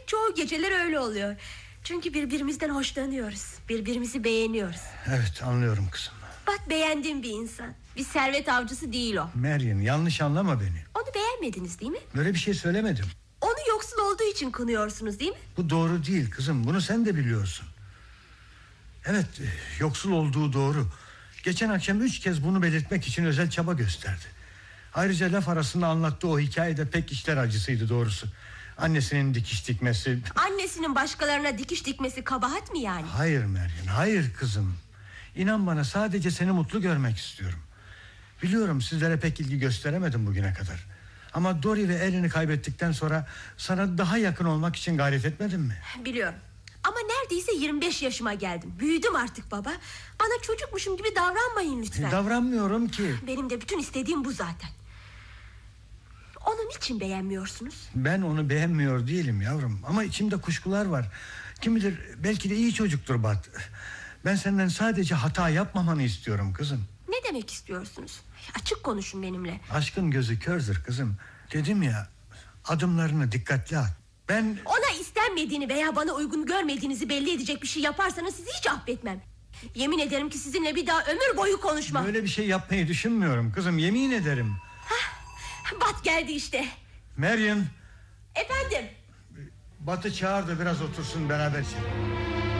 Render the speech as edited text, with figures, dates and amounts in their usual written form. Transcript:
Çoğu geceler öyle oluyor. Çünkü birbirimizden hoşlanıyoruz. Birbirimizi beğeniyoruz. Evet, anlıyorum kızım. Bat beğendiğim bir insan. Bir servet avcısı değil o. Meryem, yanlış anlama beni. Onu beğenmediniz değil mi? Böyle bir şey söylemedim. Onu yoksul olduğu için kınıyorsunuz değil mi? Bu doğru değil kızım, bunu sen de biliyorsun. Evet, yoksul olduğu doğru. Geçen akşam 3 kez bunu belirtmek için özel çaba gösterdi. Ayrıca laf arasında anlattığı o hikayede pek içler acısıydı doğrusu. Annesinin dikiş dikmesi... Annesinin başkalarına dikiş dikmesi kabahat mi yani? Hayır Meryem, hayır kızım. İnan bana, sadece seni mutlu görmek istiyorum. Biliyorum sizlere pek ilgi gösteremedim bugüne kadar. Ama Dory ve Ellen'i kaybettikten sonra sana daha yakın olmak için gayret etmedim mi? Biliyorum. Ama neredeyse 25 yaşıma geldim. Büyüdüm artık baba. Bana çocukmuşum gibi davranmayın lütfen. Davranmıyorum ki. Benim de bütün istediğim bu zaten. Onu niçin beğenmiyorsunuz? Ben onu beğenmiyor değilim yavrum. Ama içimde kuşkular var. Kim bilir, belki de iyi çocuktur Bat. Ben senden sadece hata yapmamanı istiyorum kızım. Ne demek istiyorsunuz? Açık konuşun benimle. Aşkın gözü kördür kızım. Dedim ya, adımlarını dikkatli at. Ben... Ona istenmediğini veya bana uygun görmediğinizi belli edecek bir şey yaparsanız sizi hiç affetmem. Yemin ederim ki sizinle bir daha ömür boyu konuşmam. Böyle bir şey yapmayı düşünmüyorum kızım, yemin ederim. Bat geldi işte. Meryem. Efendim. Bat'ı çağır da biraz otursun beraberce.